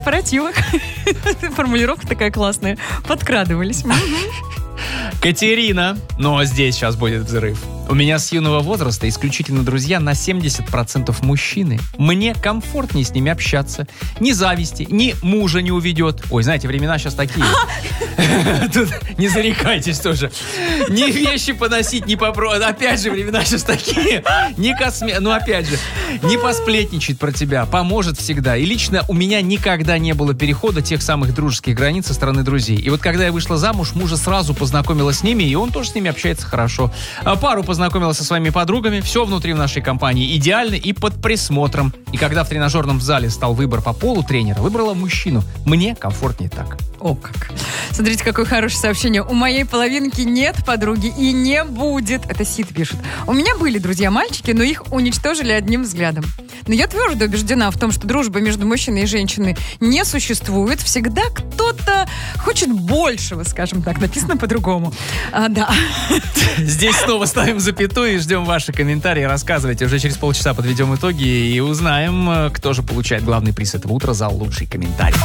корпоративах. Формулировка такая классная. Подкрадывались. Катерина. Но здесь сейчас будет взрыв. У меня с юного возраста исключительно друзья на 70% мужчины. Мне комфортнее с ними общаться. Ни зависти, ни мужа не уведет. Ой, знаете, времена сейчас такие. Тут не зарекайтесь тоже. Ни вещи поносить, ни попробовать. Опять же, времена сейчас такие. Ну, опять же, не посплетничает про тебя. Поможет всегда. И лично у меня никогда не было перехода тех самых дружеских границ со стороны друзей. И вот когда я вышла замуж, мужа сразу познакомила с ними, и он тоже с ними общается хорошо. Пару познакомила со своими подругами. Все внутри в нашей компании идеально и под присмотром. И когда в тренажерном зале стал выбор по полу тренера, выбрала мужчину. Мне комфортнее так. О, как. Смотрите, какое хорошее сообщение. У моей половинки нет подруги и не будет. Это Сид пишет. У меня были друзья-мальчики, но их уничтожили одним взглядом. Но я твердо убеждена в том, что дружба между мужчиной и женщиной не существует. Всегда кто-то хочет большего, скажем так. Написано по-другому. Да. Здесь снова ставим запятую и ждем ваши комментарии. Рассказывайте. Уже через полчаса подведем итоги и узнаем, кто же получает главный приз этого утра за лучший комментарий.